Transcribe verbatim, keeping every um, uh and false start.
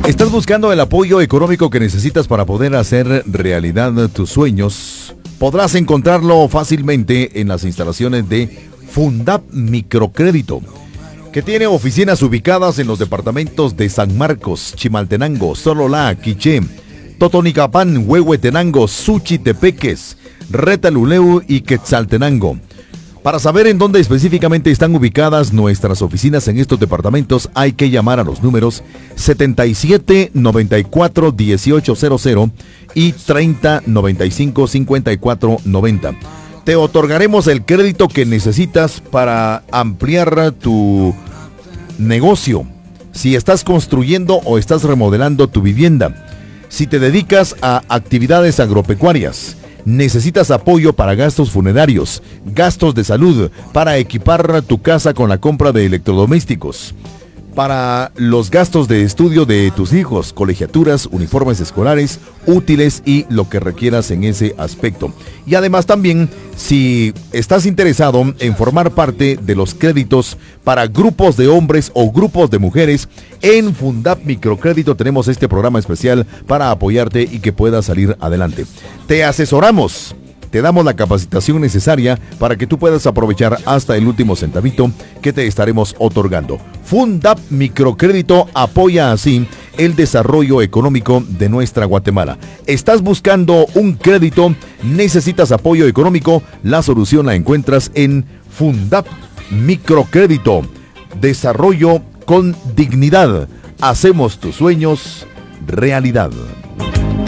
¿Estás buscando el apoyo económico que necesitas para poder hacer realidad tus sueños? Podrás encontrarlo fácilmente en las instalaciones de Fundap Microcrédito, que tiene oficinas ubicadas en los departamentos de San Marcos, Chimaltenango, Sololá, Quiché, Totonicapán, Huehuetenango, Suchitepeques, Retaluleu y Quetzaltenango. Para saber en dónde específicamente están ubicadas nuestras oficinas en estos departamentos, hay que llamar a los números setenta y siete noventa y cuatro dieciocho cero cero y treinta noventa y cinco cincuenta y cuatro noventa. Te otorgaremos el crédito que necesitas para ampliar tu negocio. Si estás construyendo o estás remodelando tu vivienda, si te dedicas a actividades agropecuarias, necesitas apoyo para gastos funerarios, gastos de salud, para equipar tu casa con la compra de electrodomésticos, para los gastos de estudio de tus hijos, colegiaturas, uniformes escolares, útiles y lo que requieras en ese aspecto. Y además también, si estás interesado en formar parte de los créditos para grupos de hombres o grupos de mujeres, en Fundap Microcrédito tenemos este programa especial para apoyarte y que puedas salir adelante. Te asesoramos. Te damos la capacitación necesaria para que tú puedas aprovechar hasta el último centavito que te estaremos otorgando. Fundap Microcrédito apoya así el desarrollo económico de nuestra Guatemala. ¿Estás buscando un crédito? ¿Necesitas apoyo económico? La solución la encuentras en Fundap Microcrédito. Desarrollo con dignidad. Hacemos tus sueños realidad.